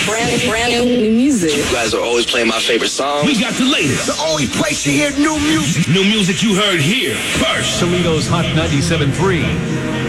brand new music. You guys are always playing my favorite song. We got the latest. The only place you hear new music. New music you heard here first. Toledo's Hot 97.3.